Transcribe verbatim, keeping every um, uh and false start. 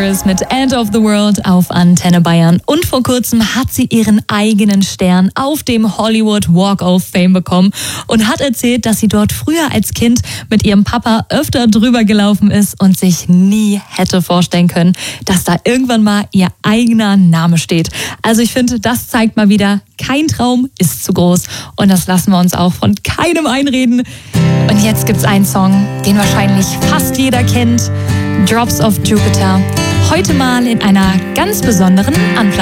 Angeles mit End of the World auf Antenne Bayern. Und vor kurzem hat sie ihren eigenen Stern auf dem Hollywood Walk of Fame bekommen und hat erzählt, dass sie dort früher als Kind mit ihrem Papa öfter drüber gelaufen ist und sich nie hätte vorstellen können, dass da irgendwann mal ihr eigener Name steht. Also ich finde, das zeigt mal wieder, kein Traum ist zu groß. Und das lassen wir uns auch von keinem einreden. Und jetzt gibt's einen Song, den wahrscheinlich fast jeder kennt. Drops of Jupiter. Heute mal in einer ganz besonderen Unplugged.